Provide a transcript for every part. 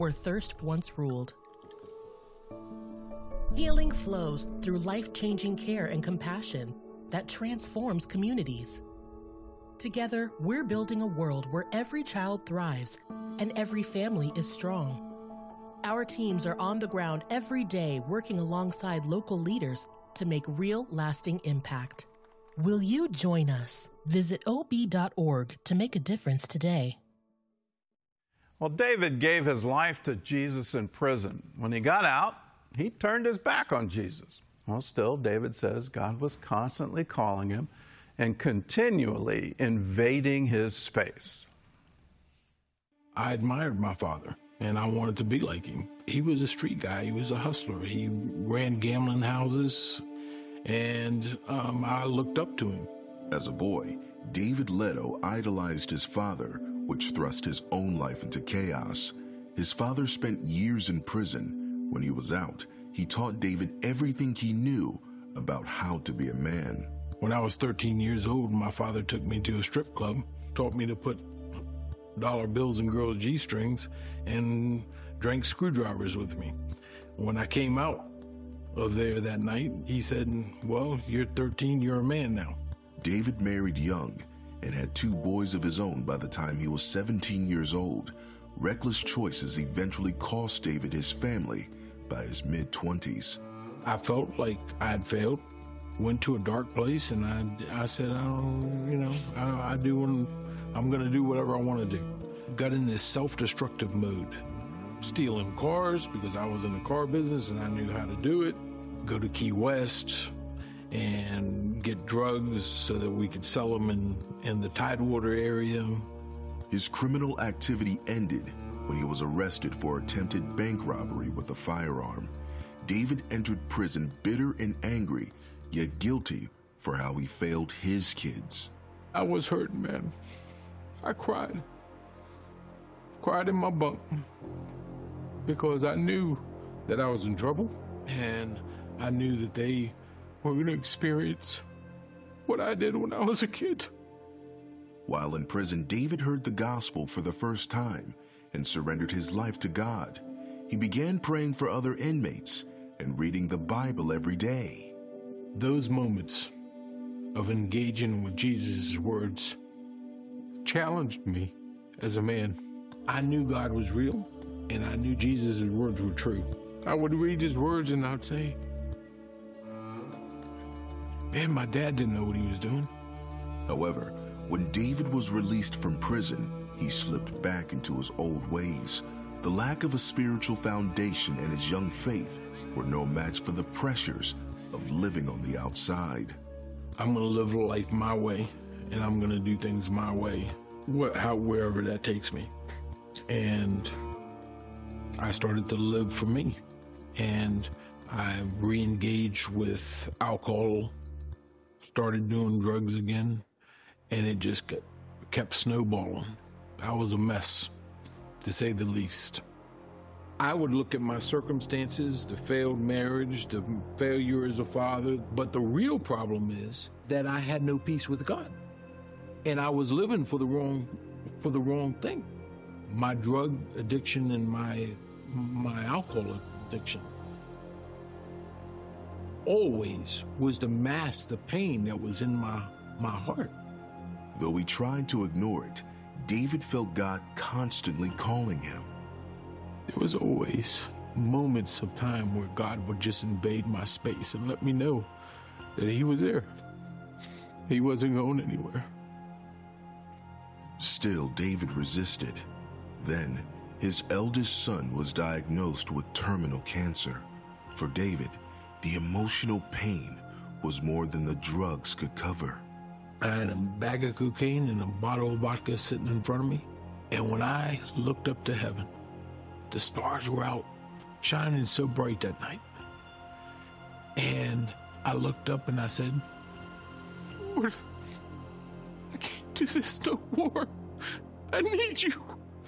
where thirst once ruled. Healing flows through life-changing care and compassion that transforms communities. Together, we're building a world where every child thrives and every family is strong. Our teams are on the ground every day working alongside local leaders to make real, lasting impact. Will you join us? Visit ob.org to make a difference today. Well, David gave his life to Jesus in prison. When he got out, he turned his back on Jesus. Well, still, David says God was constantly calling him and continually invading his space. I admired my father, and I wanted to be like him. He was a street guy. He was a hustler. He ran gambling houses, and I looked up to him. As a boy, David Leto idolized his father, which thrust his own life into chaos. His father spent years in prison. When he was out, he taught David everything he knew about how to be a man. When I was 13 years old, my father took me to a strip club, taught me to put dollar bills in girls' G-strings, and drank screwdrivers with me. When I came out of there that night, he said, well, you're 13, you're a man now. David married young and had 2 boys of his own by the time he was 17 years old. Reckless choices eventually cost David his family by his mid-20s. I felt like I had failed, went to a dark place, and I said, I'm going to do whatever I want to do. Got in this self-destructive mode, stealing cars because I was in the car business and I knew how to do it, go to Key West and get drugs so that we could sell them in the Tidewater area. His criminal activity ended when he was arrested for attempted bank robbery with a firearm. David entered prison bitter and angry, yet guilty for how he failed his kids. I was hurt, man. I cried in my bunk because I knew that I was in trouble, and I knew that they were going to experience what I did when I was a kid. While in prison, David heard the gospel for the first time and surrendered his life to God. He began praying for other inmates and reading the Bible every day. Those moments of engaging with Jesus' words challenged me as a man. I knew God was real, and I knew Jesus' words were true. I would read his words and I'd say, man, my dad didn't know what he was doing. However, when David was released from prison, he slipped back into his old ways. The lack of a spiritual foundation and his young faith were no match for the pressures of living on the outside. I'm going to live life my way, and I'm going to do things my way, wherever that takes me. And I started to live for me, and I re-engaged with alcohol, started doing drugs again, and it just kept snowballing. I was a mess, to say the least. I would look at my circumstances, the failed marriage, the failure as a father, but the real problem is that I had no peace with God. And I was living for the wrong thing. My drug addiction and my alcohol addiction always was to mask the pain that was in my heart. Though he tried to ignore it, David felt God constantly calling him. There was always moments of time where God would just invade my space and let me know that he was there. He wasn't going anywhere. Still, David resisted. Then, his eldest son was diagnosed with terminal cancer. For David, the emotional pain was more than the drugs could cover. I had a bag of cocaine and a bottle of vodka sitting in front of me. And when I looked up to heaven, the stars were out, shining so bright that night. And I looked up and I said, Lord, I can't do this no more. I need you.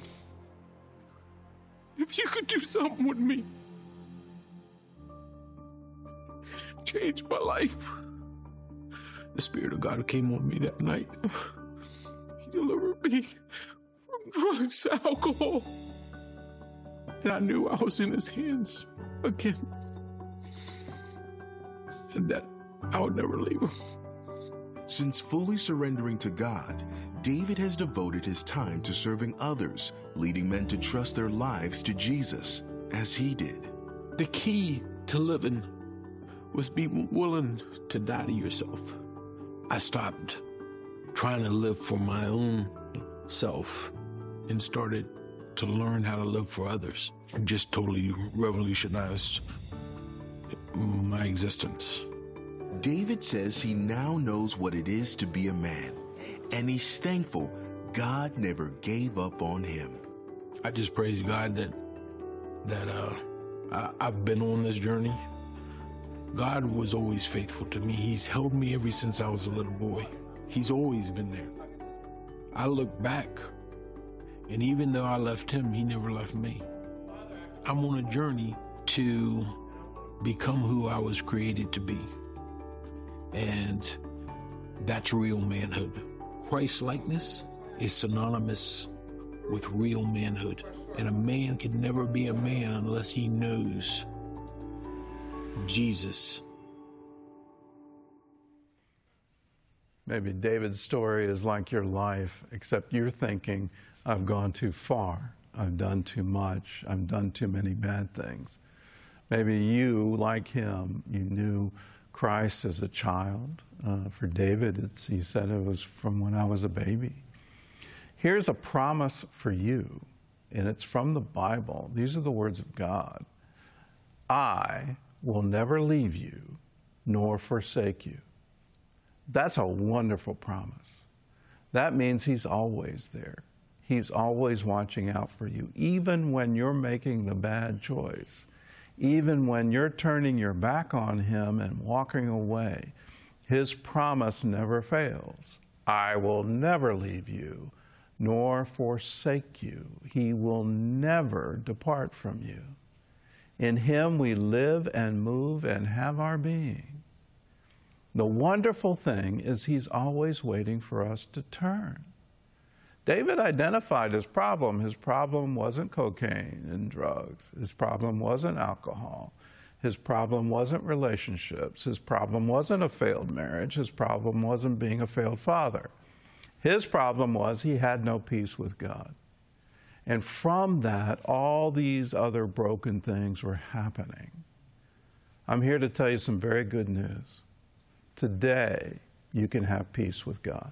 If you could do something with me, change my life. The Spirit of God came on me that night. He delivered me from drugs, alcohol, And I knew I was in his hands again. And that I would never leave him. Since fully surrendering to God, David has devoted his time to serving others, leading men to trust their lives to Jesus, as he did. The key to living was being willing to die to yourself. I stopped trying to live for my own self and started to learn how to live for others. It just totally revolutionized my existence. David says he now knows what it is to be a man, and he's thankful God never gave up on him. I just praise God that I've been on this journey. God was always faithful to me. He's held me ever since I was a little boy. He's always been there. I look back, and even though I left him, he never left me. I'm on a journey to become who I was created to be. And that's real manhood. Christ-likeness is synonymous with real manhood. And a man can never be a man unless he knows Jesus. Maybe David's story is like your life, except you're thinking, I've gone too far. I've done too much. I've done too many bad things. Maybe you, like him, you knew Christ as a child. For David, he said it was from when I was a baby. Here's a promise for you, and it's from the Bible. These are the words of God. I will never leave you nor forsake you. That's a wonderful promise. That means he's always there. He's always watching out for you, even when you're making the bad choice. Even when you're turning your back on him and walking away, his promise never fails. I will never leave you nor forsake you. He will never depart from you. In him we live and move and have our being. The wonderful thing is he's always waiting for us to turn. David identified his problem. His problem wasn't cocaine and drugs. His problem wasn't alcohol. His problem wasn't relationships. His problem wasn't a failed marriage. His problem wasn't being a failed father. His problem was he had no peace with God. And from that, all these other broken things were happening. I'm here to tell you some very good news. Today, you can have peace with God.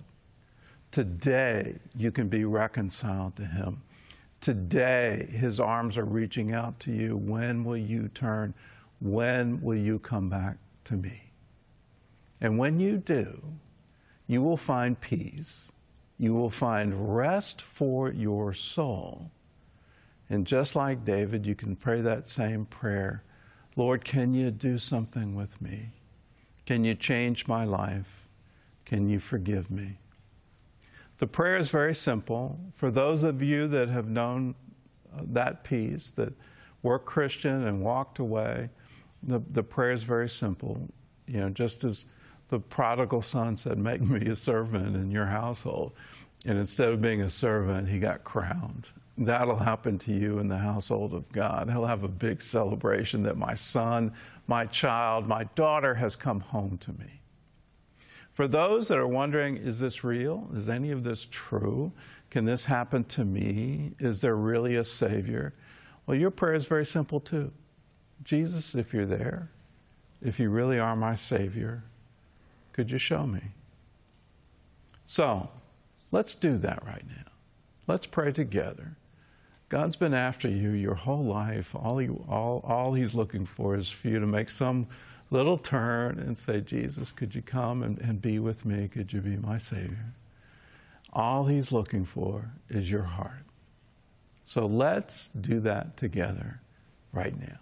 Today, you can be reconciled to him. Today, his arms are reaching out to you. When will you turn? When will you come back to me? And when you do, you will find peace. You will find rest for your soul. And just like David, you can pray that same prayer. Lord, can you do something with me? Can you change my life? Can you forgive me? The prayer is very simple. For those of you that have known that peace, that were Christian and walked away, the prayer is very simple. You know, just as the prodigal son said, make me a servant in your household. And instead of being a servant, he got crowned. That'll happen to you in the household of God. He'll have a big celebration that my son, my child, my daughter has come home to me. For those that are wondering, is this real? Is any of this true? Can this happen to me? Is there really a Savior? Well, your prayer is very simple too. Jesus, if you're there, if you really are my Savior, could you show me? So, let's do that right now. Let's pray together. God's been after you your whole life. All he's looking for is for you to make some little turn and say, Jesus, could you come and be with me? Could you be my Savior? All he's looking for is your heart. So let's do that together right now.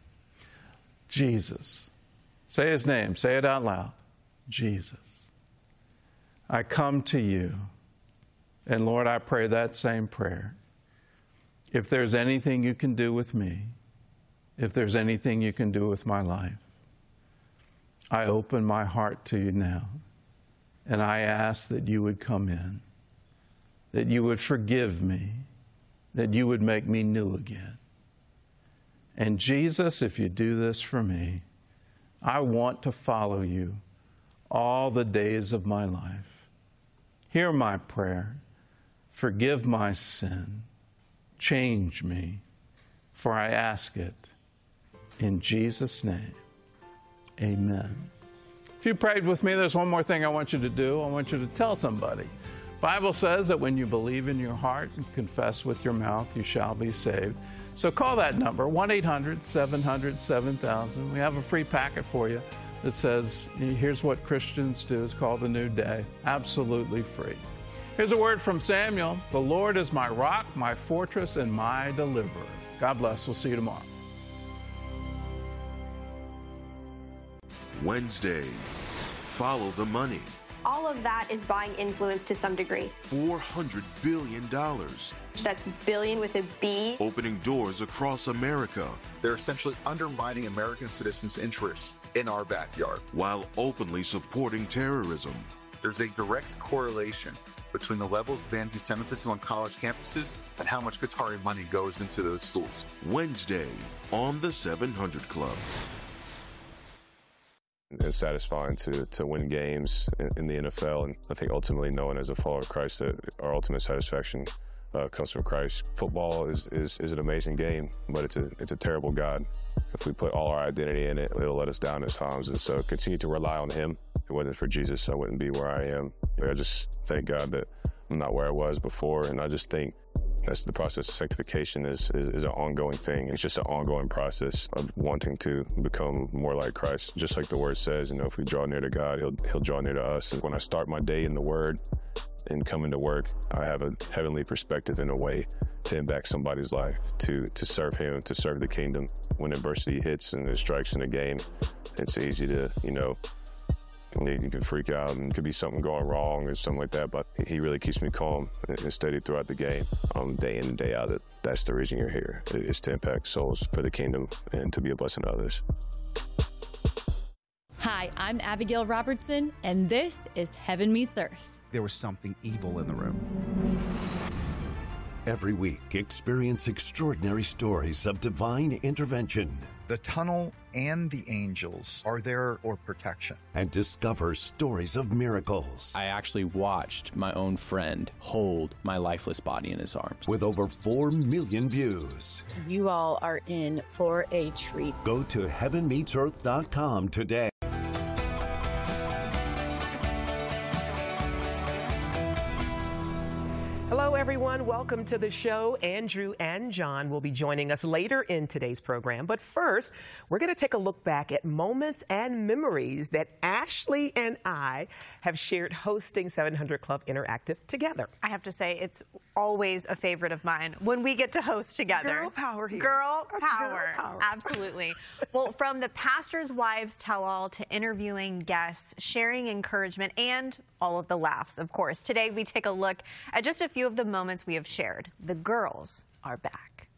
Jesus. Say his name. Say it out loud. Jesus. I come to you. And Lord, I pray that same prayer. If there's anything you can do with me, if there's anything you can do with my life, I open my heart to you now, and I ask that you would come in, that you would forgive me, that you would make me new again. And Jesus, if you do this for me, I want to follow you all the days of my life. Hear my prayer. Forgive my sin. Change me, for I ask it in Jesus' name. Amen. If you prayed with me, there's one more thing I want you to do. I want you to tell somebody. The Bible says that when you believe in your heart and confess with your mouth, you shall be saved. So call that number, 1-800-700-7000. We have a free packet for you that says, here's what Christians do. It's called The New Day. Absolutely free. Here's a word from Samuel. The Lord is my rock, my fortress, and my deliverer. God bless. We'll see you tomorrow. Wednesday, follow the money. All of that is buying influence to some degree. $400 billion. That's billion with a B. Opening doors across America. They're essentially undermining American citizens' interests in our backyard. While openly supporting terrorism. There's a direct correlation between the levels of anti-Semitism on college campuses and how much Qatari money goes into those schools. Wednesday on the 700 Club. It's satisfying to win games in the NFL, and I think ultimately knowing as a follower of Christ that our ultimate satisfaction comes from Christ. Football is an amazing game, but it's a terrible God. If we put all our identity in it, it'll let us down at times, and so continue to rely on Him. If it wasn't for Jesus, I wouldn't be where I am. I just thank God that I'm not where I was before, and I just think that's the process of sanctification is an ongoing thing. It's just an ongoing process of wanting to become more like Christ. Just like the Word says, if we draw near to God, He'll draw near to us. And when I start my day in the Word and come into work, I have a heavenly perspective in a way to impact somebody's life, to serve Him, to serve the kingdom. When adversity hits and there's strikes in the game, it's easy to, you can freak out and could be something going wrong or something like that, but He really keeps me calm and steady throughout the game, day in and day out. That's the reason you're here, is to impact souls for the kingdom and to be a blessing to others. Hi, I'm Abigail Robertson, and this is Heaven Meets Earth. There was something evil in the room. Every week, experience extraordinary stories of divine intervention. The tunnel and the angels are there for protection. And discover stories of miracles. I actually watched my own friend hold my lifeless body in his arms. With over 4 million views. You all are in for a treat. Go to heavenmeetsearth.com today. Hello, everyone. Welcome to the show. Andrew and John will be joining us later in today's program. But first, we're going to take a look back at moments and memories that Ashley and I have shared hosting 700 Club Interactive together. I have to say, it's always a favorite of mine when we get to host together. Girl power here. Girl power. Girl power. Absolutely. Well, from the pastor's wives tell-all to interviewing guests, sharing encouragement, and all of the laughs, of course. Today, we take a look at just a few of the moments we have shared. The girls are back.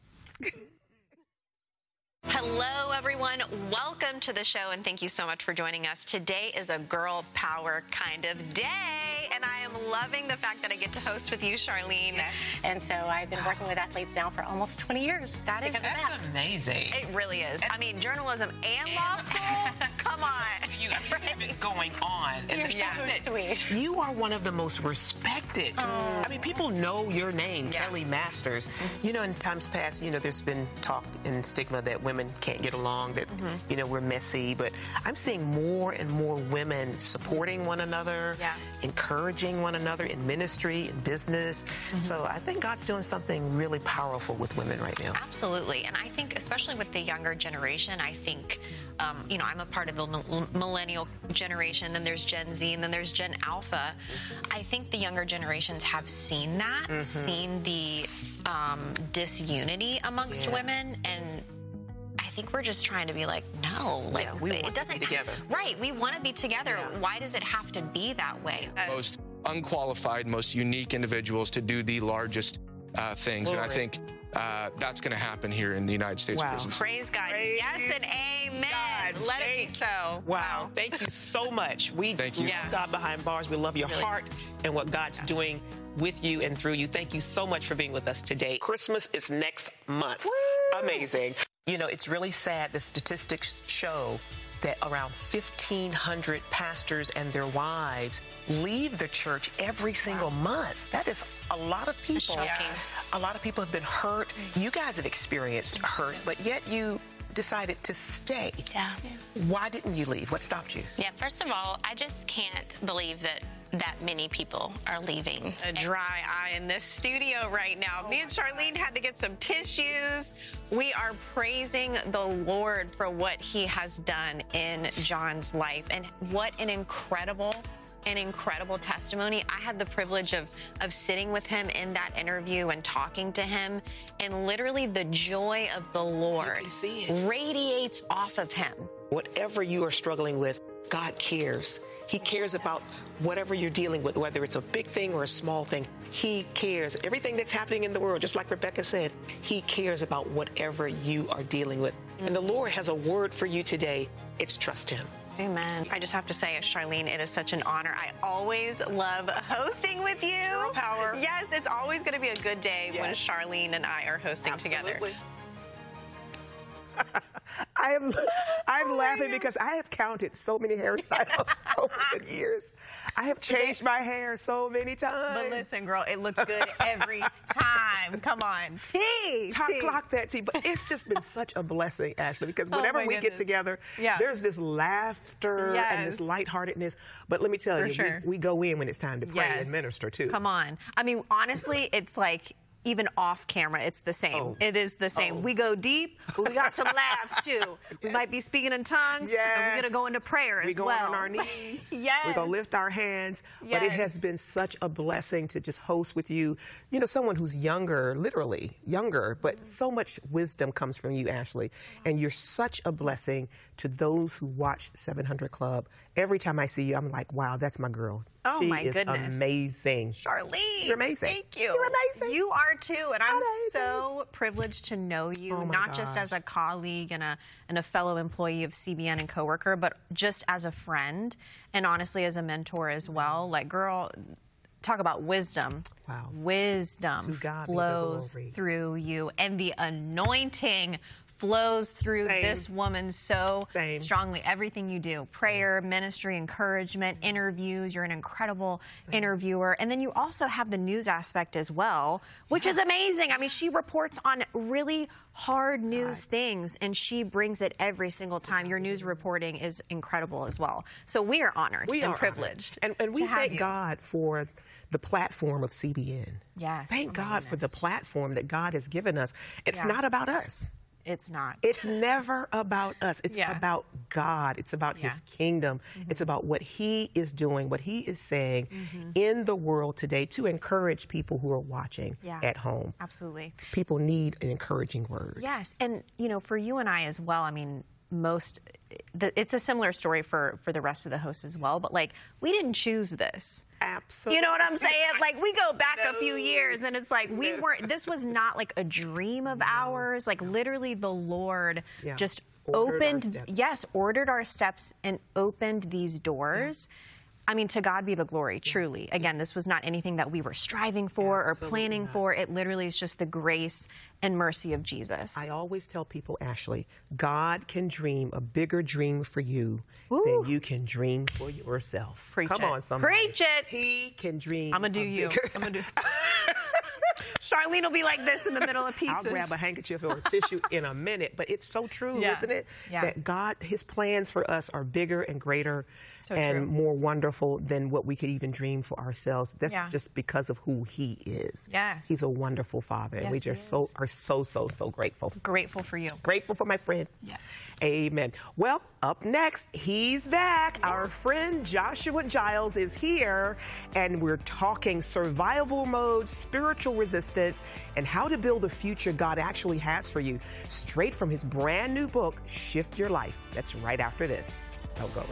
Hello, everyone. Welcome to the show, and thank you so much for joining us. Today is a girl power kind of day, and I am loving the fact that I get to host with you, Charlene. Yes. And so I've been working with athletes now for almost 20 years. That's amazing. It really is. I mean, journalism and law school? Come on. You have it going on. And You're so sweet. You are one of the most respected. I mean, people know your name, Kelly Masters. In times past, there's been talk and stigma that women can't get along, that, we're messy. But I'm seeing more and more women supporting one another, encouraging one another in ministry, in business. So I think God's doing something really powerful with women right now. Absolutely. And I think, especially with the younger generation, I think, I'm a part of the millennial generation, then there's Gen Z, and then there's Gen Alpha. I think the younger generations have seen that, seen the disunity amongst women, and I think we're just trying to be like, no, we want to be together. Right, we want to be together. Why does it have to be that way? Most unqualified, most unique individuals to do the largest things, and I think that's going to happen here in the United States prisons. Praise God. Yes and amen. Let it be so. Wow. Thank you so much. We just love God behind bars. We love your heart and what God's doing with you and through you. Thank you so much for being with us today. Christmas is next month. Woo! Amazing. You know, it's really sad. The statistics show that around 1,500 pastors and their wives leave the church every single month. That is a lot of people. A lot of people have been hurt. You guys have experienced hurt, but yet you decided to stay. Yeah. Why didn't you leave? What stopped you? Yeah, first of all, I just can't believe that many people are leaving. A dry eye in this studio right now. Me and Charlene had to get some tissues. We are praising the Lord for what he has done in John's life, and what an incredible testimony. I had the privilege of sitting with him in that interview and talking to him, and literally the joy of the Lord radiates off of him. Whatever you are struggling with, God cares. He cares about whatever you're dealing with, whether it's a big thing or a small thing. He cares. Everything that's happening in the world, just like Rebecca said, he cares about whatever you are dealing with. And the Lord has a word for you today. It's trust him. Amen. I just have to say, Charlene, it is such an honor. I always love hosting with you. Girl power. Yes, it's always going to be a good day when Charlene and I are hosting together. I'm laughing because I have counted so many hairstyles over the years. I have changed my hair so many times. But listen, girl, it looks good every time. Come on. Clock that T. But it's just been such a blessing, Ashley, because whenever we get together, there's this laughter and this lightheartedness. But let me tell you, we go in when it's time to pray and minister, too. Come on. I mean, honestly, it's like, even off camera, it's the same. It is the same. We go deep, but we got some laughs, too. We might be speaking in tongues, and we're going to go into prayer as well. We go on our knees. We're going to lift our hands. But it has been such a blessing to just host with you. You know, someone who's younger, literally younger, but so much wisdom comes from you, Ashley. And you're such a blessing to those who watch 700 Club. Every time I see you, I'm like, wow, that's my girl. Oh, my goodness. She is amazing. Charlene. You're amazing. Thank you. You're amazing. You are too. And I'm so privileged to know you, not just as a colleague and a fellow employee of CBN and coworker, but just as a friend and honestly as a mentor as well. Like, girl, talk about wisdom. Wow. Wisdom flows through you, and the anointing flows through this woman so strongly. Everything you do, prayer, ministry, encouragement, interviews. You're an incredible interviewer. And then you also have the news aspect as well, which is amazing. I mean, she reports on really hard news things, and she brings it every single time. Your news reporting is incredible as well. So we are honored and privileged. And we thank God for the platform of CBN. Yes. Thank God for the platform that God has given us. It's not about us. It's not. It's never about us. It's about God. It's about his kingdom. It's about what he is doing, what he is saying in the world today to encourage people who are watching at home. Absolutely. People need an encouraging word. Yes. And, you know, for you and I as well, I mean, it's a similar story for the rest of the hosts as well, but like, we didn't choose this. Absolutely. You know what I'm saying? Like, we go back a few years and it's like, this was not like a dream of ours. Like, literally the Lord just ordered our steps and opened these doors. I mean, to God be the glory, truly. Again, this was not anything that we were striving for or planning for. It literally is just the grace and mercy of Jesus. I always tell people, Ashley, God can dream a bigger dream for you than you can dream for yourself. Come on, somebody. Preach it. He can dream. I'm going to do you. I'm going to do Charlene will be like this in the middle of pieces. I'll grab a handkerchief or a tissue in a minute. But it's so true, isn't it? Yeah. That God, his plans for us are bigger and greater and more wonderful than what we could even dream for ourselves. That's just because of who he is. Yes. He's a wonderful father. And we just are so grateful. Grateful for you. Grateful for my friend. Yes. Amen. Well, up next, he's back. Our friend Joshua Giles is here, and we're talking survival mode, spiritual resistance, and how to build a future God actually has for you, straight from his brand new book, Shift Your Life. That's right after this. Don't go away.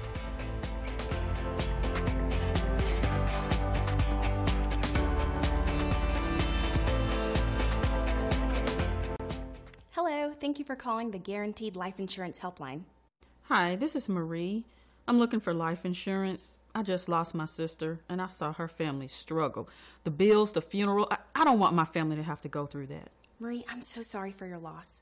Hello, thank you for calling the Guaranteed Life Insurance Helpline. Hi, this is Marie. I'm looking for life insurance. I just lost my sister, and I saw her family struggle. The bills, the funeral, I don't want my family to have to go through that. Marie, I'm so sorry for your loss.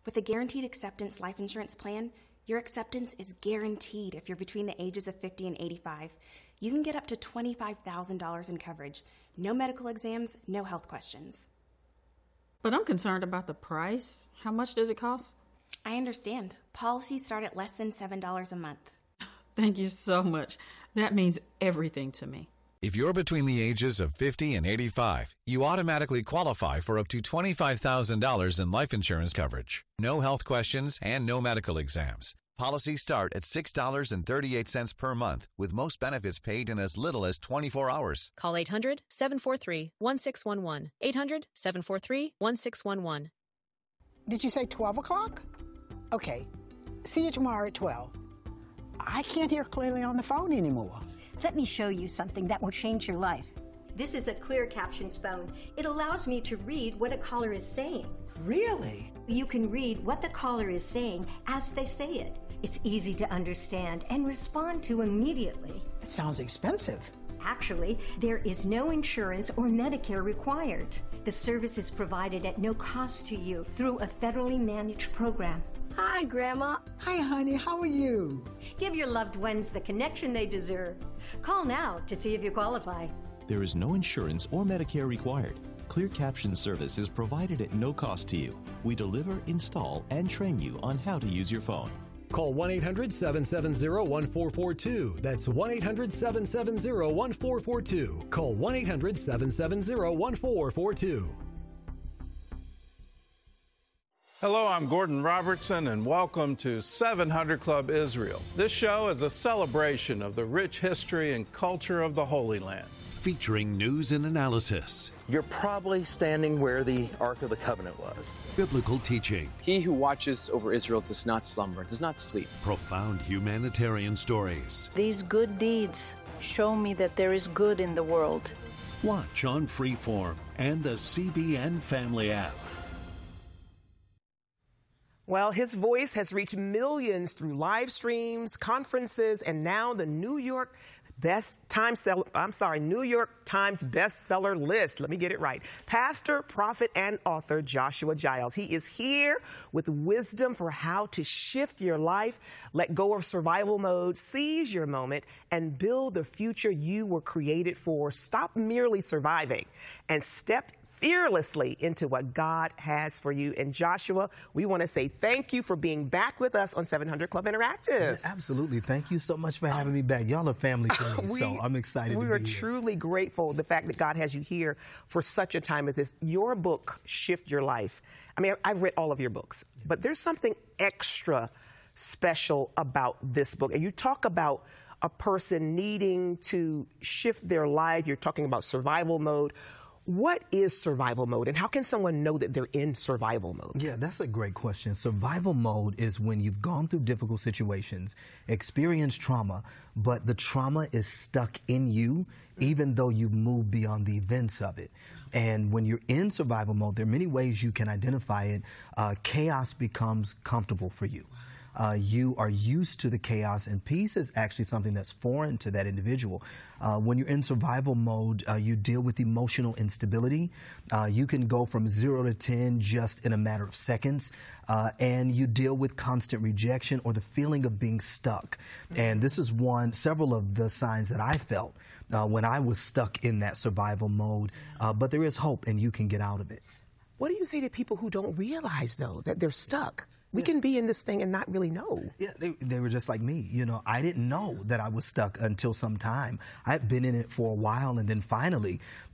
With a Guaranteed Acceptance life insurance plan, your acceptance is guaranteed if you're between the ages of 50 and 85. You can get up to $25,000 in coverage. No medical exams, no health questions. But I'm concerned about the price. How much does it cost? I understand. Policies start at less than $7 a month. Thank you so much. That means everything to me. If you're between the ages of 50 and 85, you automatically qualify for up to $25,000 in life insurance coverage. No health questions and no medical exams. Policies start at $6.38 per month, with most benefits paid in as little as 24 hours. Call 800-743-1611. 800-743-1611. Did you say 12 o'clock? Okay. See you tomorrow at 12. I can't hear clearly on the phone anymore. Let me show you something that will change your life. This is a Clear Captions phone. It allows me to read what a caller is saying. Really? You can read what the caller is saying as they say it. It's easy to understand and respond to immediately. It sounds expensive. Actually, there is no insurance or Medicare required. The service is provided at no cost to you through a federally managed program. Hi, Grandma. Hi, honey. How are you? Give your loved ones the connection they deserve. Call now to see if you qualify. There is no insurance or Medicare required. Clear Caption service is provided at no cost to you. We deliver, install, and train you on how to use your phone. Call 1-800-770-1442. That's 1-800-770-1442. Call 1-800-770-1442. Hello, I'm Gordon Robertson, and welcome to 700 Club Israel. This show is a celebration of the rich history and culture of the Holy Land. Featuring news and analysis. You're probably standing where the Ark of the Covenant was. Biblical teaching. He who watches over Israel does not slumber, does not sleep. Profound humanitarian stories. These good deeds show me that there is good in the world. Watch on Freeform and the CBN Family app. Well, his voice has reached millions through live streams, conferences, and now the New York Times bestseller list. Let me get it right. Pastor, prophet, and author Joshua Giles. He is here with wisdom for how to shift your life, let go of survival mode, seize your moment, and build the future you were created for. Stop merely surviving and step fearlessly into what God has for you. And Joshua, we want to say thank you for being back with us on 700 Club Interactive. Yeah, absolutely. Thank you so much for having me back. Y'all are family to me, so I'm excited to be here. We are truly grateful the fact that God has you here for such a time as this. Your book, Shift Your Life. I mean, I've read all of your books, but there's something extra special about this book. And you talk about a person needing to shift their life. You're talking about survival mode. What is survival mode, and how can someone know that they're in survival mode? Yeah, that's a great question. Survival mode is when you've gone through difficult situations, experienced trauma, but the trauma is stuck in you, even though you've moved beyond the events of it. And when you're in survival mode, there are many ways you can identify it. Chaos becomes comfortable for you. You are used to the chaos, and peace is actually something that's foreign to that individual. When you're in survival mode, you deal with emotional instability. You can go from 0 to 10 just in a matter of seconds, and you deal with constant rejection or the feeling of being stuck. And this is several of the signs that I felt when I was stuck in that survival mode. But there is hope, and you can get out of it. What do you say to people who don't realize, though, that they're stuck? We can be in this thing and not really know. Yeah, they were just like me. You know, I didn't know that I was stuck until some time. I had been in it for a while, and then finally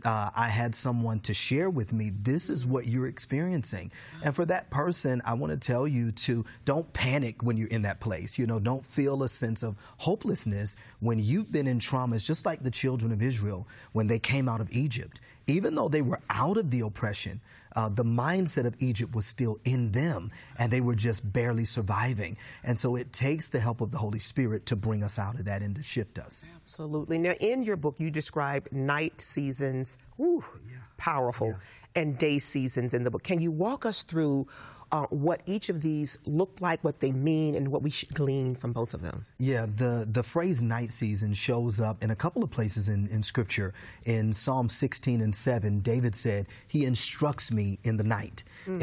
I had someone to share with me, this is what you're experiencing. And for that person, I want to tell you to don't panic when you're in that place. You know, don't feel a sense of hopelessness when you've been in traumas, just like the children of Israel when they came out of Egypt. Even though they were out of the oppression, the mindset of Egypt was still in them, and they were just barely surviving. And so it takes the help of the Holy Spirit to bring us out of that and to shift us. Absolutely. Now, in your book, you describe night seasons, powerful, and day seasons in the book. Can you walk us through what each of these look like, what they mean, and what we should glean from both of them. Yeah, the phrase night season shows up in a couple of places in Scripture. In Psalm 16:7, David said, he instructs me in the night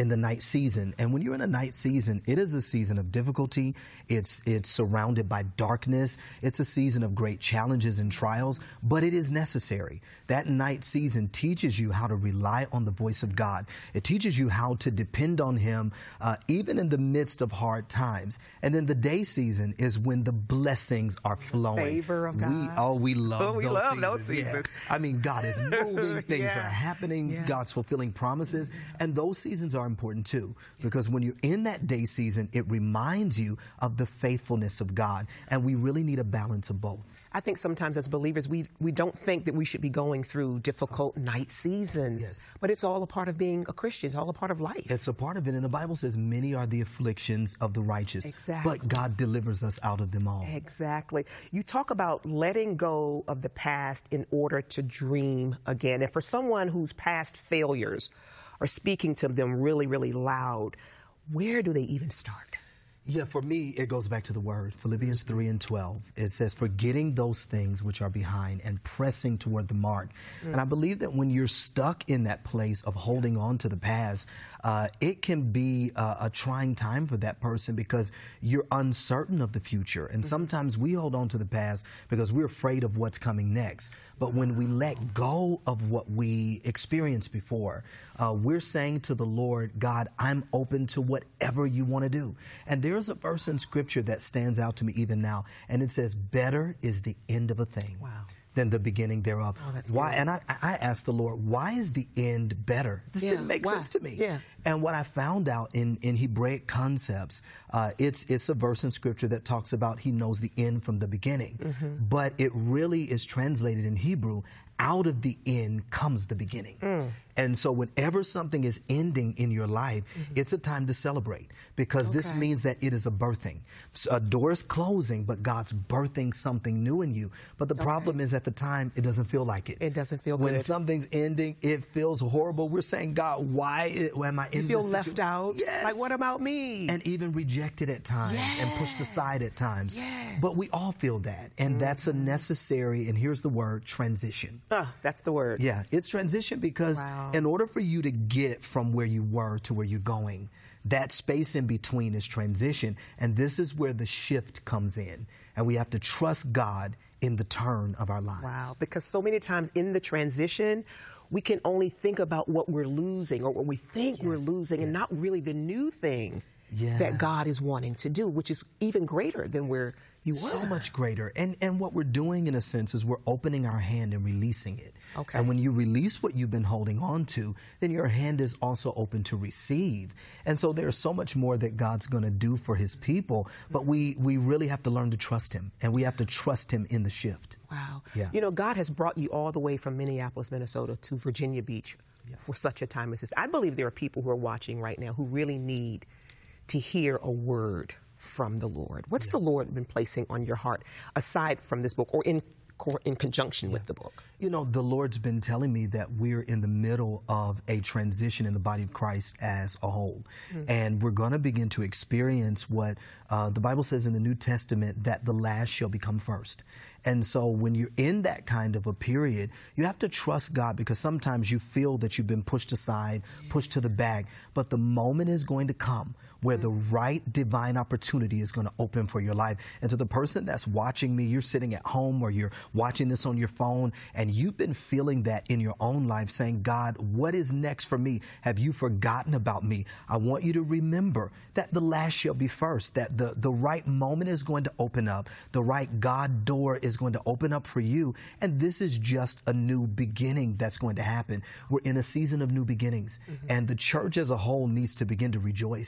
season. And when you're in a night season, it is a season of difficulty. It's surrounded by darkness. It's a season of great challenges and trials, but it is necessary. That night season teaches you how to rely on the voice of God. It teaches you how to depend on Him, even in the midst of hard times. And then the day season is when the blessings are flowing. Favor of God. We love those seasons. Yeah. I mean, God is moving, things are happening, God's fulfilling promises, and those seasons are important too, because when you're in that day season, it reminds you of the faithfulness of God, and we really need a balance of both. I think sometimes as believers, we don't think that we should be going through difficult night seasons, but it's all a part of being a Christian. It's all a part of life. It's a part of it, and the Bible says many are the afflictions of the righteous, but God delivers us out of them all. Exactly. You talk about letting go of the past in order to dream again. And for someone whose past failures are speaking to them really, really loud, where do they even start? Yeah, for me, it goes back to the word, Philippians 3:12. It says, forgetting those things which are behind and pressing toward the mark. And I believe that when you're stuck in that place of holding on to the past, it can be a trying time for that person because you're uncertain of the future. And sometimes we hold on to the past because we're afraid of what's coming next. But when we let go of what we experienced before, we're saying to the Lord, God, I'm open to whatever you want to do. And there's a verse in Scripture that stands out to me even now, and it says, better is the end of a thing than the beginning thereof. Why? Good. And I asked the Lord, why is the end better? This didn't make sense to me. And what I found out in Hebraic concepts, it's a verse in Scripture that talks about He knows the end from the beginning. But it really is translated in Hebrew, out of the end comes the beginning. And so whenever something is ending in your life, it's a time to celebrate, because this means that it is a birthing. So a door is closing, but God's birthing something new in you. But the problem is at the time, it doesn't feel like it. It doesn't feel good. When something's ending, it feels horrible. We're saying, God, why am I in this situation? You feel left out? Yes. Like, what about me? And even rejected at times and pushed aside at times. But we all feel that. And that's a necessary, and here's the word, transition. That's the word. Yeah, it's transition because in order for you to get from where you were to where you're going, that space in between is transition. And this is where the shift comes in. And we have to trust God in the turn of our lives. Wow, because so many times in the transition, we can only think about what we're losing or what we think we're losing and not really the new thing that God is wanting to do, which is even greater than where you were. So much greater. And what we're doing, in a sense, is we're opening our hand and releasing it. And when you release what you've been holding on to, then your hand is also open to receive. And so there's so much more that God's going to do for His people, but we really have to learn to trust Him, and we have to trust Him in the shift. Wow. Yeah. You know, God has brought you all the way from Minneapolis, Minnesota to Virginia Beach for such a time as this. I believe there are people who are watching right now who really need to hear a word from the Lord. What's the Lord been placing on your heart aside from this book or in conjunction with the book? You know, the Lord's been telling me that we're in the middle of a transition in the body of Christ as a whole. And we're going to begin to experience what the Bible says in the New Testament, that the last shall become first. And so when you're in that kind of a period, you have to trust God, because sometimes you feel that you've been pushed aside, pushed to the back, but the moment is going to come where the right divine opportunity is going to open for your life. And to the person that's watching me, you're sitting at home or you're watching this on your phone, and you've been feeling that in your own life, saying, God, what is next for me? Have you forgotten about me? I want you to remember that the last shall be first, that the right moment is going to open up. The right God door is going to open up for you. And this is just a new beginning that's going to happen. We're in a season of new beginnings, and the church as a whole needs to begin to rejoice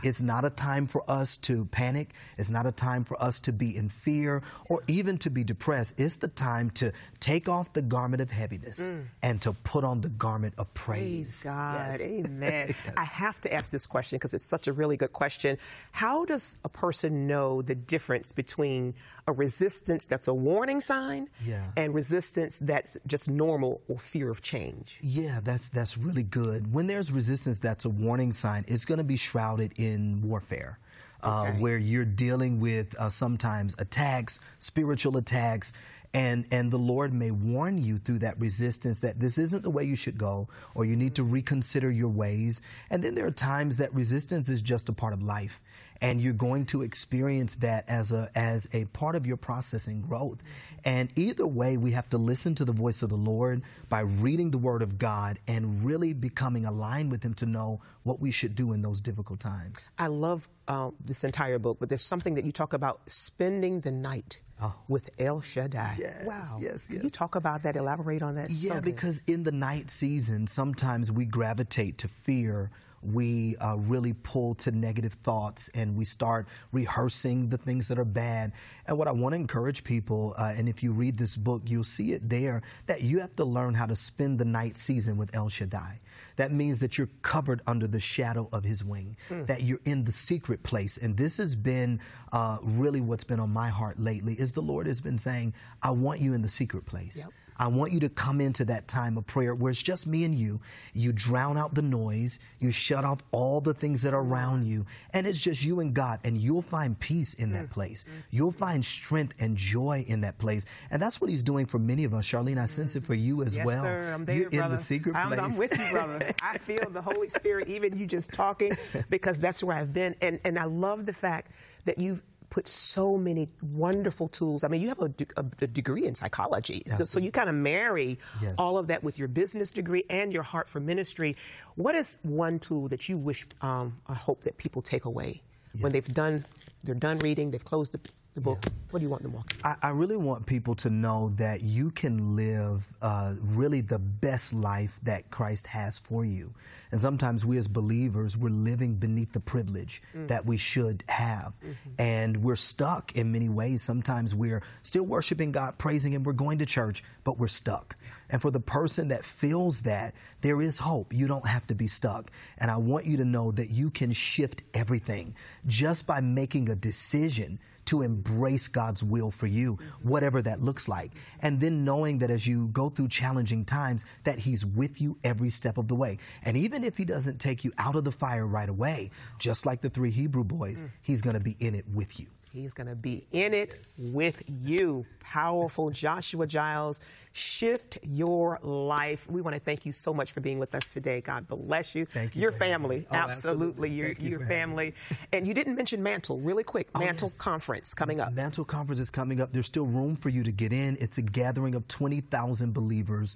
It's not a time for us to panic. It's not a time for us to be in fear or even to be depressed. It's the time to take off the garment of heaviness and to put on the garment of praise. Praise God. Yes. Amen. I have to ask this question because it's such a really good question. How does a person know the difference between a resistance that's a warning sign and resistance that's just normal or fear of change? Yeah, that's really good. When there's resistance that's a warning sign, it's going to be shrouded in warfare. Where you're dealing with sometimes attacks, spiritual attacks, and the Lord may warn you through that resistance that this isn't the way you should go, or you need to reconsider your ways. And then there are times that resistance is just a part of life, and you're going to experience that as a part of your process and growth. And either way, we have to listen to the voice of the Lord by reading the Word of God and really becoming aligned with Him to know what we should do in those difficult times. I love this entire book, but there's something that you talk about, spending the night with El Shaddai. Yes, wow. Yes. Can you talk about that, elaborate on that? Yeah, So because in the night season, sometimes we gravitate to fear. We really pull to negative thoughts, and we start rehearsing the things that are bad. And what I want to encourage people, and if you read this book, you'll see it there, that you have to learn how to spend the night season with El Shaddai. That means that you're covered under the shadow of His wing, that you're in the secret place. And this has been really what's been on my heart lately, is the Lord has been saying, I want you in the secret place. Yep. I want you to come into that time of prayer where it's just me and you. You drown out the noise. You shut off all the things that are around you. And it's just you and God. And you'll find peace in that place. You'll find strength and joy in that place. And that's what He's doing for many of us. Charlene, I sense it for you as well. Yes, sir. I'm there, you're brother. In the secret place. I'm with you, brother. I feel the Holy Spirit, even you just talking, because that's where I've been. And I love the fact that you've put so many wonderful tools. I mean, you have a degree in psychology. So you kind of marry all of that with your business degree and your heart for ministry. What is one tool that you wish, I hope that people take away when they're done reading, they've closed the book? What do you want them walking? I really want people to know that you can live really the best life that Christ has for you. And sometimes we as believers, we're living beneath the privilege that we should have. And we're stuck in many ways. Sometimes we're still worshiping God, praising Him, we're going to church, but we're stuck. And for the person that feels that, there is hope. You don't have to be stuck. And I want you to know that you can shift everything just by making a decision to embrace God's will for you, whatever that looks like. And then knowing that as you go through challenging times, that He's with you every step of the way. And even if He doesn't take you out of the fire right away, just like the 3 Hebrew boys, He's going to be in it with you. He's going to be in it with you. Powerful. Joshua Giles, shift your life. We want to thank you so much for being with us today. God bless you. Thank you. Your family. Oh, absolutely. Your family. And you didn't mention Mantle. Really quick. Mantle Conference coming up. Mantle Conference is coming up. There's still room for you to get in. It's a gathering of 20,000 believers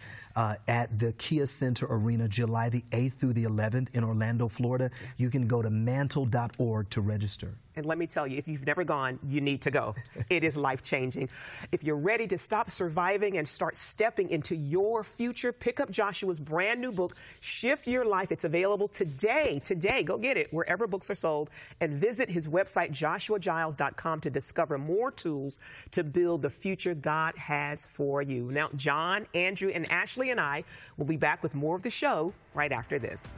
at the Kia Center Arena, July the 8th through the 11th in Orlando, Florida. You can go to mantle.org to register. And let me tell you, if you've never gone, you need to go. It is life-changing. If you're ready to stop surviving and start stepping into your future, pick up Joshua's brand new book, Shift Your Life. It's available today. Today, go get it wherever books are sold. And visit his website, joshuagiles.com, to discover more tools to build the future God has for you. Now, John, Andrew, and Ashley and I will be back with more of the show right after this.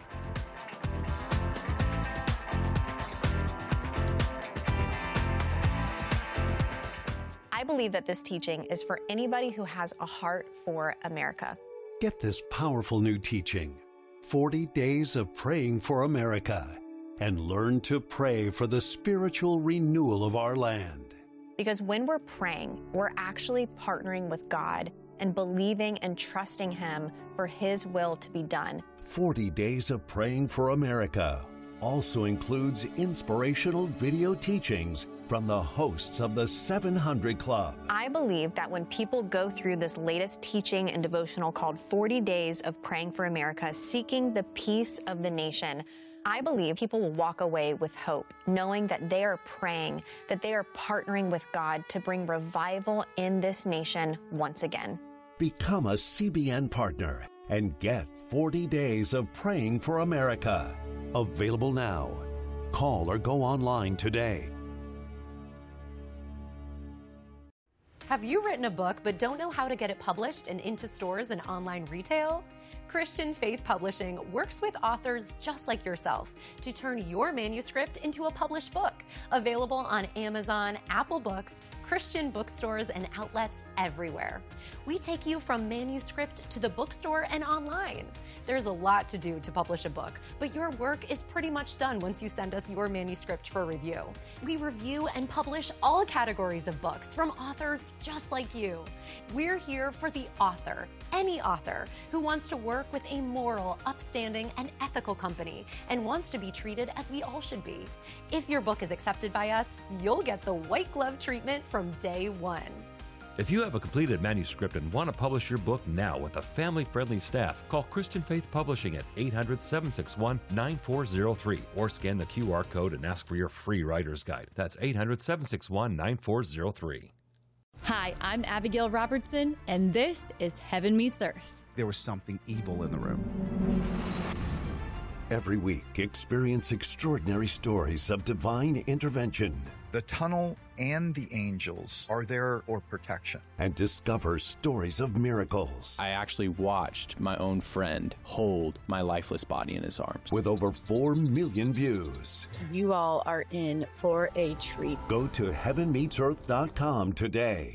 I believe that this teaching is for anybody who has a heart for America. Get this powerful new teaching, 40 Days of Praying for America, and learn to pray for the spiritual renewal of our land. Because when we're praying, we're actually partnering with God and believing and trusting Him for His will to be done. 40 Days of Praying for America also includes inspirational video teachings from the hosts of the 700 Club. I believe that when people go through this latest teaching and devotional called 40 Days of Praying for America, seeking the peace of the nation, I believe people will walk away with hope, knowing that they are praying, that they are partnering with God to bring revival in this nation once again. Become a CBN partner and get 40 Days of Praying for America. Available now. Call or go online today. Have you written a book but don't know how to get it published and into stores and online retail? Christian Faith Publishing works with authors just like yourself to turn your manuscript into a published book, available on Amazon, Apple Books, Christian bookstores, and outlets everywhere. We take you from manuscript to the bookstore and online. There's a lot to do to publish a book, but your work is pretty much done once you send us your manuscript for review. We review and publish all categories of books from authors just like you. We're here for the author, any author who wants to work with a moral, upstanding, and ethical company and wants to be treated as we all should be. If your book is accepted by us, you'll get the white glove treatment from day one. If you have a completed manuscript and want to publish your book now with a family-friendly staff, call Christian Faith Publishing at 800-761-9403 or scan the QR code and ask for your free writer's guide. That's 800-761-9403. Hi, I'm Abigail Robertson, and this is Heaven Meets Earth. There was something evil in the room. Every week, experience extraordinary stories of divine intervention. The tunnel and the angels are there for protection. And discover stories of miracles. I actually watched my own friend hold my lifeless body in his arms. With over 4 million views. You all are in for a treat. Go to heavenmeetsearth.com today.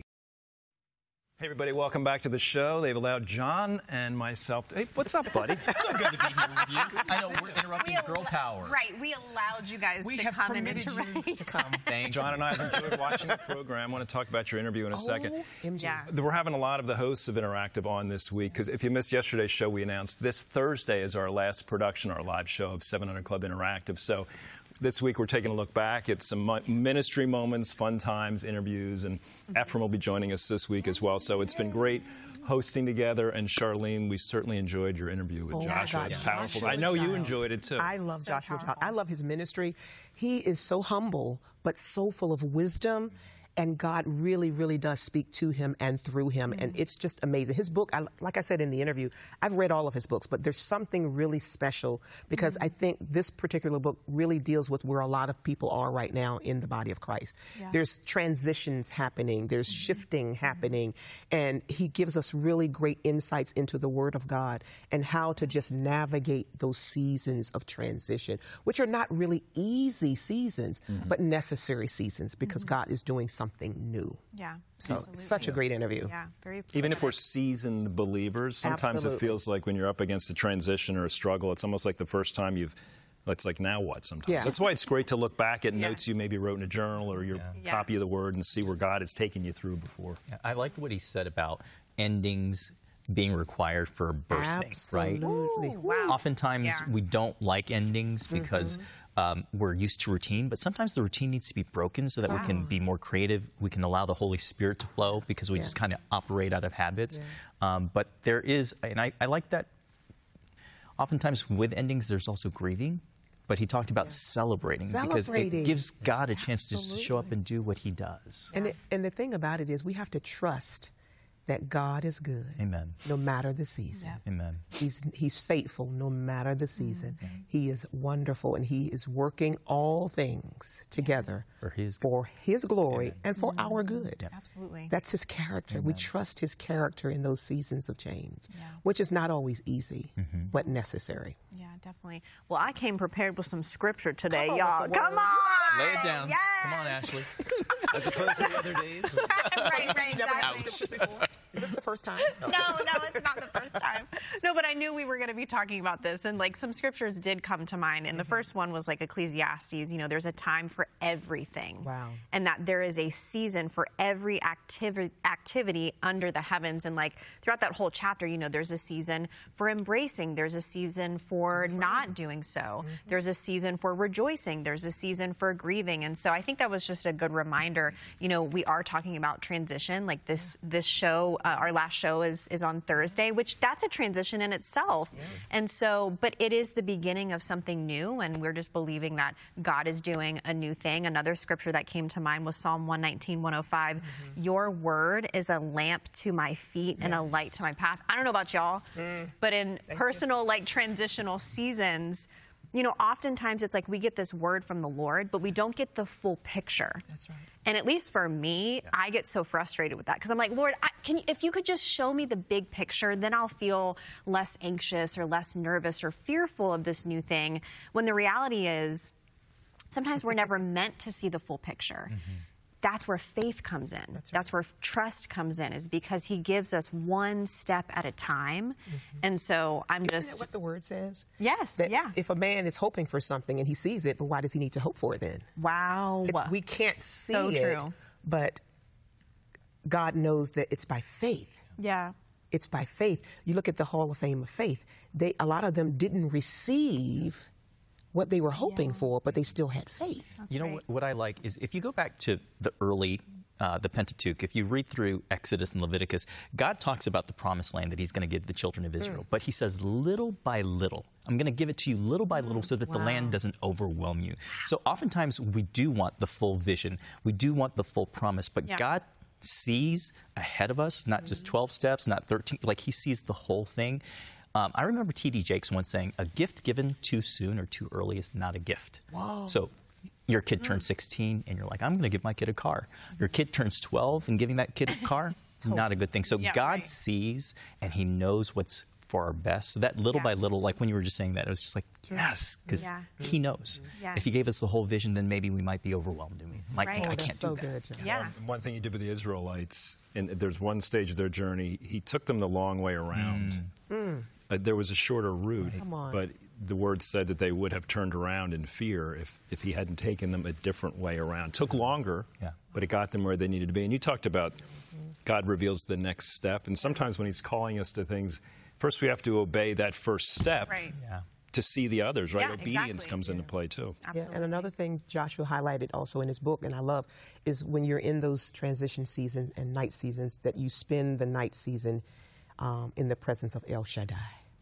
Hey, everybody, welcome back to the show. They've allowed John and myself to... Hey, what's up, buddy? It's so good to be here with you. I know we're interrupting girl power. Right, we allowed you guys to come and interact. You to come. Thank John and I have enjoyed watching the program. I want to talk about your interview in a second. Yeah. We're having a lot of the hosts of Interactive on this week, because if you missed yesterday's show, we announced this Thursday is our last production, our live show of 700 Club Interactive. So this week, we're taking a look back at some ministry moments, fun times, interviews, and Ephraim will be joining us this week as well. So it's been great hosting together. And Charlene, we certainly enjoyed your interview with Joshua. It's powerful. Joshua I know you Giles. enjoyed it, too. I love So Joshua Giles. powerful. I love his ministry. He is so humble, but so full of wisdom. And God really, really does speak to him and through him. And it's just amazing. His book, like I said in the interview, I've read all of his books, but there's something really special because I think this particular book really deals with where a lot of people are right now in the body of Christ. Yeah. There's transitions happening, there's shifting happening, and he gives us really great insights into the Word of God and how to just navigate those seasons of transition, which are not really easy seasons, but necessary seasons because God is doing something new. Yeah. So absolutely. such a great interview. Yeah, very Even if we're seasoned believers, sometimes it feels like when you're up against a transition or a struggle, it's almost like the first time it's like, now what sometimes? Yeah. That's why it's great to look back at notes you maybe wrote in a journal or your copy of the Word and see where God has taken you through before. Yeah, I liked what he said about endings being required for birthing, right? Absolutely. Wow. Oftentimes we don't like endings because we're used to routine, but sometimes the routine needs to be broken so that we can be more creative. We can allow the Holy Spirit to flow because we just kind of operate out of habits. But there is, and I like that oftentimes with endings, there's also grieving. But he talked about celebrating because it gives God a chance to show up and do what he does. And the thing about it is we have to trust that God is good. Amen. No matter the season. Amen. He's faithful no matter the season. He is wonderful and he is working all things together for his glory and for our good. Absolutely. That's his character. We trust his character in those seasons of change, which is not always easy, but necessary. Yeah, definitely. Well, I came prepared with some scripture today, y'all. Come on! Lay it down. Yes! Come on, Ashley. As opposed to the other days. right, exactly. Is this the first time? No, it's not the first time. No, but I knew we were going to be talking about this, and like some scriptures did come to mind. And the first one was like Ecclesiastes. You know, there's a time for everything. Wow. And that there is a season for every activity under the heavens. And like throughout that whole chapter, you know, there's a season for embracing. There's a season for not doing so. There's a season for rejoicing. There's a season for grieving. And so I think that was just a good reminder. You know, we are talking about transition. Like this show. Our last show is on Thursday, which that's a transition in itself. And so, but it is the beginning of something new, and we're just believing that God is doing a new thing. Another scripture that came to mind was Psalm 119, 105. Your word is a lamp to my feet and a light to my path. I don't know about y'all, but in personal, like transitional seasons, oftentimes it's like we get this word from the Lord, but we don't get the full picture. That's right. And at least for me, I get so frustrated with that because I'm like, Lord, if you could just show me the big picture, then I'll feel less anxious or less nervous or fearful of this new thing. When the reality is, sometimes we're never meant to see the full picture. That's where faith comes in. That's where trust comes in, is because he gives us one step at a time. And so I'm just... Isn't that what the word says? Yes, that if a man is hoping for something and he sees it, but why does he need to hope for it then? Wow. We can't see so it, true. But God knows that it's by faith. Yeah. It's by faith. You look at the Hall of Fame of Faith. A lot of them didn't receive what they were hoping for, but they still had faith. You know, what I like is if you go back to the early, the Pentateuch, if you read through Exodus and Leviticus, God talks about the promised land that he's going to give the children of Israel. But he says, little by little, I'm going to give it to you little by little so that the land doesn't overwhelm you. So oftentimes we do want the full vision. We do want the full promise, but God sees ahead of us, not just 12 steps, not 13, like he sees the whole thing. I remember T.D. Jakes once saying, a gift given too soon or too early is not a gift. Whoa. So your kid turns 16 and you're like, I'm going to give my kid a car. Your kid turns 12 and giving that kid a car, not a good thing. So God sees and he knows what's for our best. So that little by little, like when you were just saying that, it was just like, yes, because he knows. If he gave us the whole vision, then maybe we might be overwhelmed and we might think, I can't do that. One thing he did with the Israelites, and there's one stage of their journey, he took them the long way around. There was a shorter route, but the word said that they would have turned around in fear if he hadn't taken them a different way around. It took longer, but it got them where they needed to be. And you talked about God reveals the next step, and sometimes when he's calling us to things, first we have to obey that first step to see the others, right? Obedience comes into play, too. Yeah, and another thing Joshua highlighted also in his book, and I love, is when you're in those transition seasons and night seasons, that you spend the night season in the presence of El Shaddai.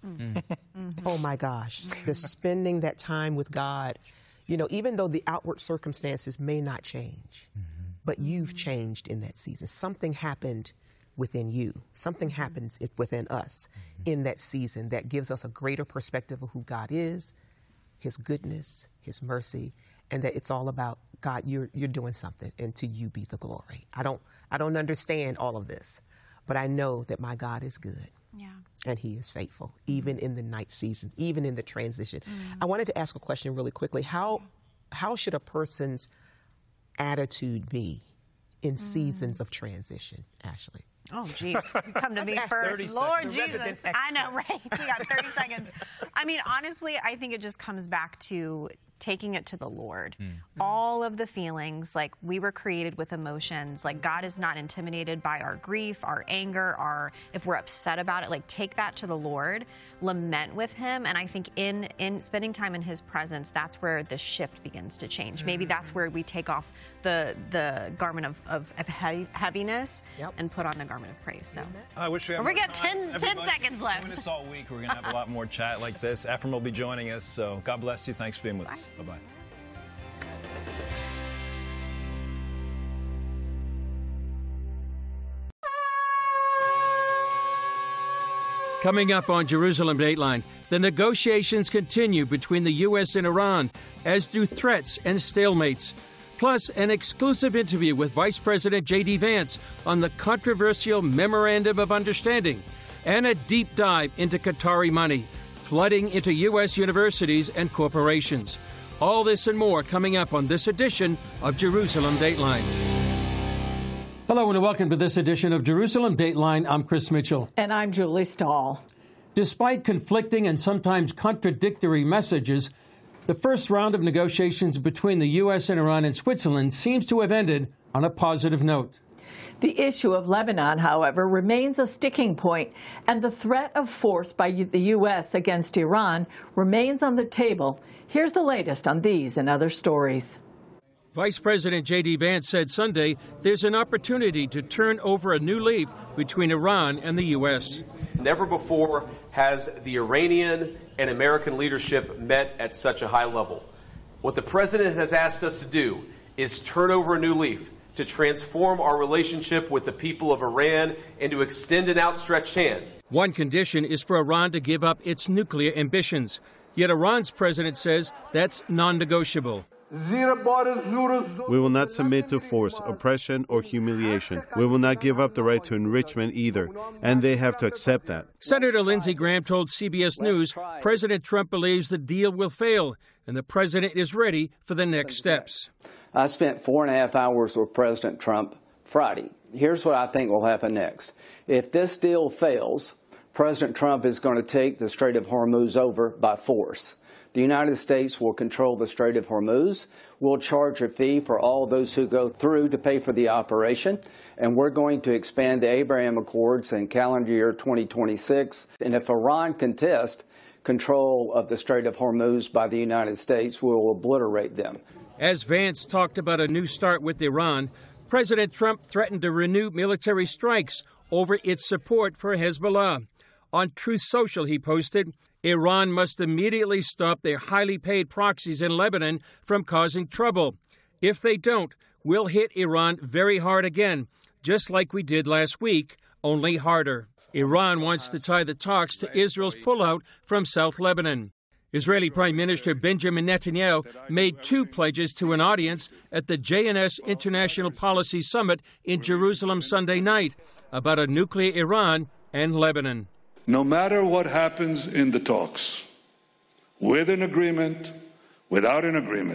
Oh my gosh, just spending that time with God, even though the outward circumstances may not change, but you've changed in that season. Something happened within you. Something happens within us in that season that gives us a greater perspective of who God is, his goodness, his mercy, and that it's all about God, you're doing something, and to you be the glory. I don't understand all of this, but I know that my God is good. And he is faithful, even in the night seasons, even in the transition. I wanted to ask a question really quickly. How should a person's attitude be in seasons of transition, Ashley? Oh, geez. You come to me first. Lord Jesus. I know, right? We got 30 seconds. I mean, honestly, I think it just comes back to taking it to the Lord. All of the feelings, like we were created with emotions, like God is not intimidated by our grief, our anger, if we're upset about it, like take that to the Lord, lament with him. And I think in spending time in his presence, that's where the shift begins to change. Maybe that's where we take off the garment of heaviness and put on the garment of praise. So I wish we had we got 10 seconds left. Join us all week. We're going to have a lot more chat like this. Ephraim will be joining us. So God bless you. Thanks for being with us. Bye-bye. Coming up on Jerusalem Dateline, the negotiations continue between the U.S. and Iran, as do threats and stalemates. Plus, an exclusive interview with Vice President J.D. Vance on the controversial Memorandum of Understanding, and a deep dive into Qatari money flooding into U.S. universities and corporations. All this and more coming up on this edition of Jerusalem Dateline. Hello and welcome to this edition of Jerusalem Dateline. I'm Chris Mitchell. And I'm Julie Stahl. Despite conflicting and sometimes contradictory messages, the first round of negotiations between the U.S. and Iran and Switzerland seems to have ended on a positive note. The issue of Lebanon, however, remains a sticking point, and the threat of force by the U.S. against Iran remains on the table. Here's the latest on these and other stories. Vice President J.D. Vance said Sunday there's an opportunity to turn over a new leaf between Iran and the U.S. Never before has the Iranian and American leadership met at such a high level. What the president has asked us to do is turn over a new leaf, to transform our relationship with the people of Iran and to extend an outstretched hand. One condition is for Iran to give up its nuclear ambitions. Yet Iran's president says that's non-negotiable. We will not submit to force, oppression, or humiliation. We will not give up the right to enrichment either, and they have to accept that. Senator Lindsey Graham told CBS News President Trump believes the deal will fail, and the president is ready for the next steps. I spent 4.5 hours with President Trump Friday. Here's what I think will happen next. If this deal fails, President Trump is going to take the Strait of Hormuz over by force. The United States will control the Strait of Hormuz. We'll charge a fee for all those who go through to pay for the operation. And we're going to expand the Abraham Accords in calendar year 2026. And if Iran contests control of the Strait of Hormuz by the United States, we'll obliterate them. As Vance talked about a new start with Iran, President Trump threatened to renew military strikes over its support for Hezbollah. On Truth Social, he posted, Iran must immediately stop their highly paid proxies in Lebanon from causing trouble. If they don't, we'll hit Iran very hard again, just like we did last week, only harder. Iran wants to tie the talks to Israel's pullout from South Lebanon. Israeli Prime Minister Benjamin Netanyahu made 2 pledges to an audience at the JNS International Policy Summit in Jerusalem Sunday night about a nuclear Iran and Lebanon. No matter what happens in the talks, with an agreement, without an agreement,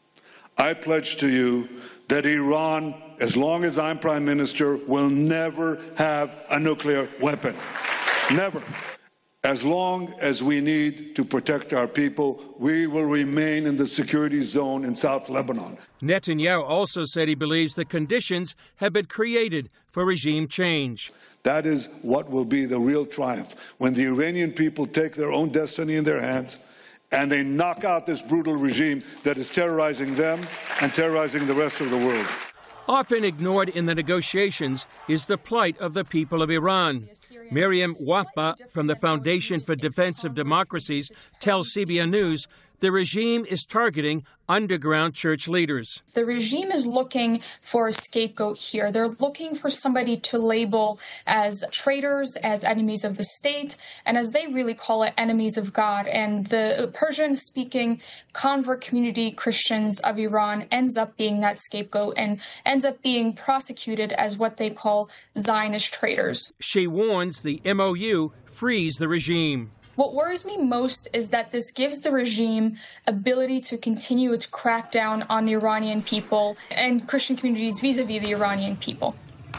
I pledge to you that Iran, as long as I'm Prime Minister, will never have a nuclear weapon. Never. As long as we need to protect our people, we will remain in the security zone in South Lebanon. Netanyahu also said he believes the conditions have been created for regime change. That is what will be the real triumph, when the Iranian people take their own destiny in their hands and they knock out this brutal regime that is terrorizing them and terrorizing the rest of the world. Often ignored in the negotiations is the plight of the people of Iran. Miriam Wahba from the Foundation for Defense of Democracies tells CBN News the regime is targeting underground church leaders. The regime is looking for a scapegoat here. They're looking for somebody to label as traitors, as enemies of the state, and as they really call it, enemies of God. And the Persian-speaking convert community Christians of Iran ends up being that scapegoat and ends up being prosecuted as what they call Zionist traitors. She warns the MOU frees the regime. What worries me most is that this gives the regime ability to continue its crackdown on the Iranian people and Christian communities vis-a-vis the Iranian people.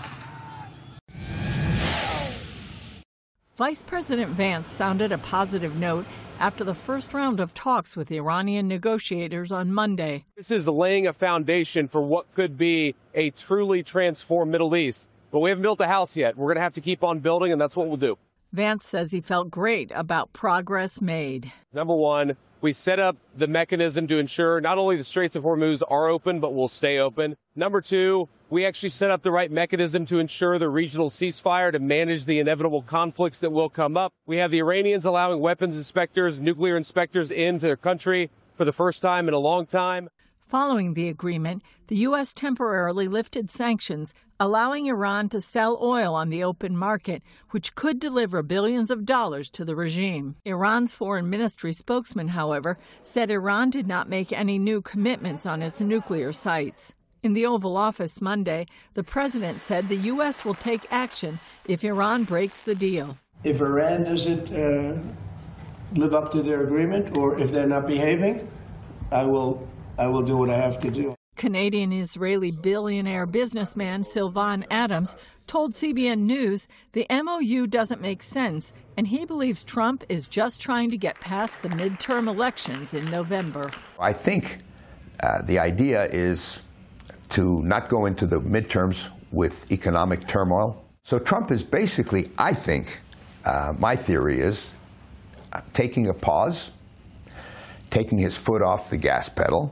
Vice President Vance sounded a positive note after the first round of talks with Iranian negotiators on Monday. This is laying a foundation for what could be a truly transformed Middle East. But we haven't built a house yet. We're going to have to keep on building, and that's what we'll do. Vance says he felt great about progress made. Number one, we set up the mechanism to ensure not only the Straits of Hormuz are open, but will stay open. Number two, we actually set up the right mechanism to ensure the regional ceasefire to manage the inevitable conflicts that will come up. We have the Iranians allowing weapons inspectors, nuclear inspectors into their country for the first time in a long time. Following the agreement, the U.S. temporarily lifted sanctions, allowing Iran to sell oil on the open market, which could deliver billions of dollars to the regime. Iran's foreign ministry spokesman, however, said Iran did not make any new commitments on its nuclear sites. In the Oval Office Monday, the president said the U.S. will take action if Iran breaks the deal. If Iran doesn't live up to their agreement, or if they're not behaving, I will do what I have to do. Canadian-Israeli billionaire businessman Sylvan Adams told CBN News the MOU doesn't make sense, and he believes Trump is just trying to get past the midterm elections in November. I think the idea is to not go into the midterms with economic turmoil. So Trump is basically, I think, my theory is, taking a pause, taking his foot off the gas pedal,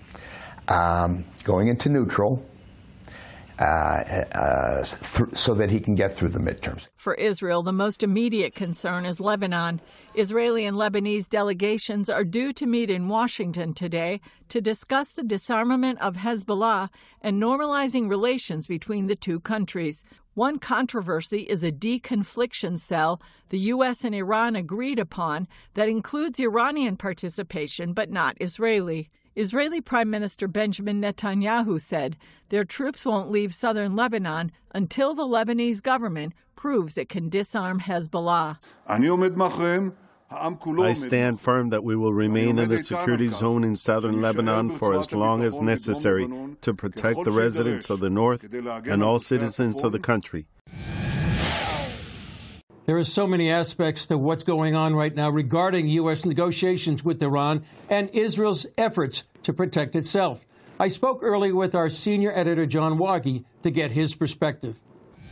going into neutral so that he can get through the midterms. For Israel, the most immediate concern is Lebanon. Israeli and Lebanese delegations are due to meet in Washington today to discuss the disarmament of Hezbollah and normalizing relations between the two countries. One controversy is a deconfliction cell the U.S. and Iran agreed upon that includes Iranian participation but not Israeli. Israeli Prime Minister Benjamin Netanyahu said their troops won't leave southern Lebanon until the Lebanese government proves it can disarm Hezbollah. I stand firm that we will remain in the security zone in southern Lebanon for as long as necessary to protect the residents of the north and all citizens of the country. There are so many aspects to what's going on right now regarding U.S. negotiations with Iran and Israel's efforts to protect itself. I spoke earlier with our senior editor, John Wagee, to get his perspective.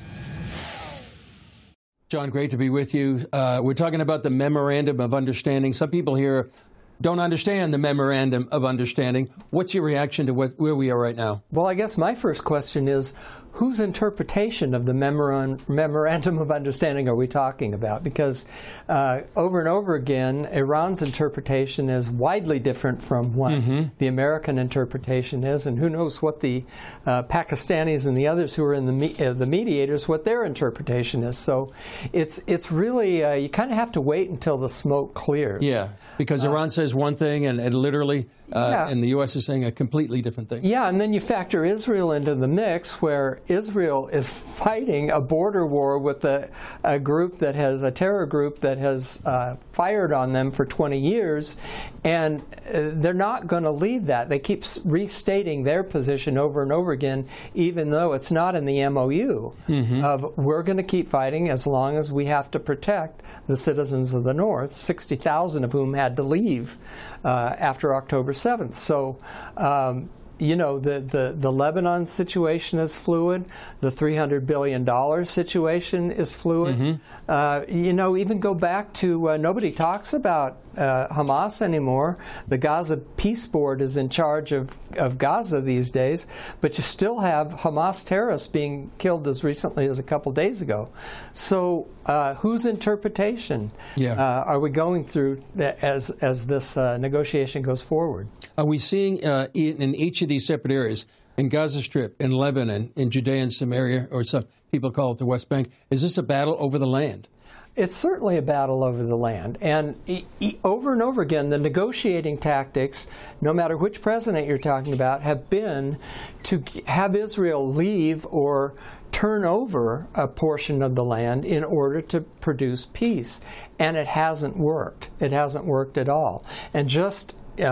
John, great to be with you. We're talking about the Memorandum of Understanding. Some people here don't understand the Memorandum of Understanding. What's your reaction to where we are right now? Well, I guess my first question is, whose interpretation of the Memorandum of Understanding are we talking about? Because over and over again, Iran's interpretation is widely different from what the American interpretation is, and who knows what the Pakistanis and the others who are in the mediators, what their interpretation is. So it's really, you kind of have to wait until the smoke clears. Yeah, because Iran says one thing and literally, and the U.S. is saying a completely different thing. Yeah, and then you factor Israel into the mix, where Israel is fighting a border war with a terror group that has fired on them for 20 years, and they're not going to leave that. They keep restating their position over and over again, even though it's not in the MOU of we're going to keep fighting as long as we have to protect the citizens of the North, 60,000 of whom had to leave after October 7th. So, you know, the Lebanon situation is fluid. The $300 billion situation is fluid. You know, even go back to nobody talks about Hamas anymore. The Gaza Peace Board is in charge of Gaza these days, but you still have Hamas terrorists being killed as recently as a couple days ago. So whose interpretation are we going through as this negotiation goes forward? Are we seeing in each of these separate areas, in Gaza Strip, in Lebanon, in Judea and Samaria, or some people call it the West Bank, is this a battle over the land? It's certainly a battle over the land. And over and over again, the negotiating tactics, no matter which president you're talking about, have been to have Israel leave or turn over a portion of the land in order to produce peace. And it hasn't worked. It hasn't worked at all. And just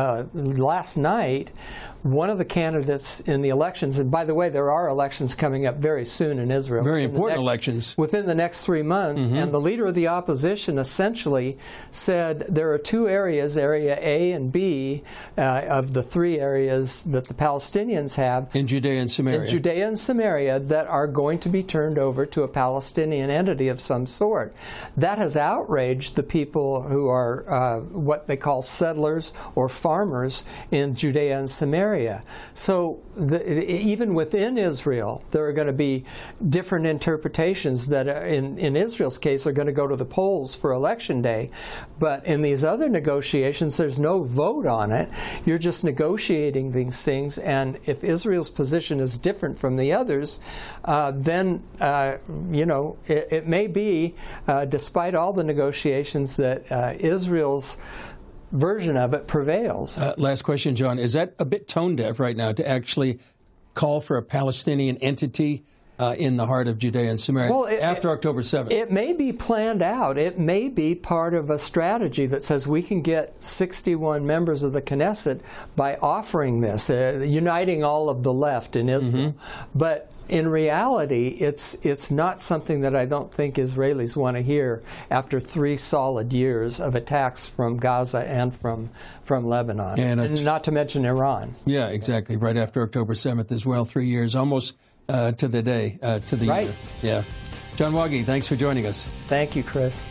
last night, one of the candidates in the elections, and by the way, there are elections coming up very soon in Israel. Very important elections. Within the next 3 months, and the leader of the opposition essentially said there are two areas, Area A and B, of the three areas that the Palestinians have. In Judea and Samaria. In Judea and Samaria, that are going to be turned over to a Palestinian entity of some sort. That has outraged the people who are what they call settlers or farmers in Judea and Samaria. So even within Israel, there are going to be different interpretations that in Israel's case are going to go to the polls for Election Day. But in these other negotiations, there's no vote on it. You're just negotiating these things. And if Israel's position is different from the others, then, you know, it may be, despite all the negotiations, that Israel's version of it prevails. Last question, John. Is that a bit tone deaf right now to actually call for a Palestinian entity in the heart of Judea and Samaria after October 7th? It may be planned out. It may be part of a strategy that says we can get 61 members of the Knesset by offering this, uniting all of the left in Israel. But in reality, it's not something that I don't think Israelis want to hear after 3 solid years of attacks from Gaza and from Lebanon, and not to mention Iran. Yeah, exactly. Right after October 7th as well, 3 years, almost to the day, to the year. Yeah. John Wagee, thanks for joining us. Thank you, Chris.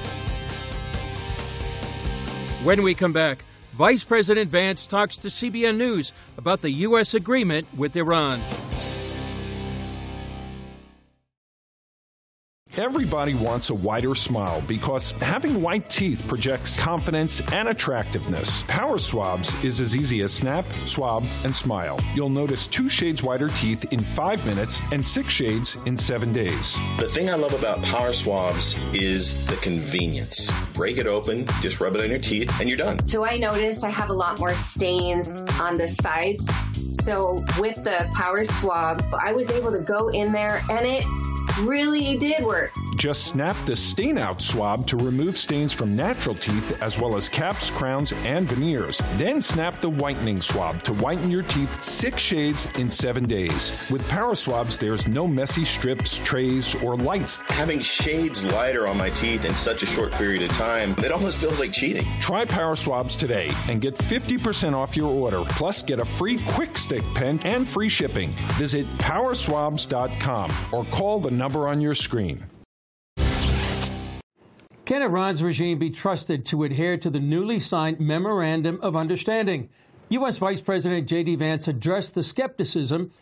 When we come back, Vice President Vance talks to CBN News about the U.S. agreement with Iran. Everybody wants a whiter smile because having white teeth projects confidence and attractiveness. Power Swabs is as easy as snap, swab, and smile. You'll notice 2 shades whiter teeth in 5 minutes and 6 shades in 7 days. The thing I love about Power Swabs is the convenience. Break it open, just rub it on your teeth, and you're done. So I noticed I have a lot more stains on the sides. So with the Power Swab, I was able to go in there and it really did work. Just snap the stain out swab to remove stains from natural teeth as well as caps, crowns, and veneers. Then snap the whitening swab to whiten your teeth 6 shades in 7 days. With Power Swabs, there's no messy strips, trays, or lights. Having shades lighter on my teeth in such a short period of time, it almost feels like cheating. Try Power Swabs today and get 50% off your order. Plus, get a free Quick Stick pen and free shipping. Visit powerswabs.com or call the number on your screen. Can Iran's regime be trusted to adhere to the newly signed Memorandum of Understanding? U.S. Vice President J.D. Vance addressed the skepticism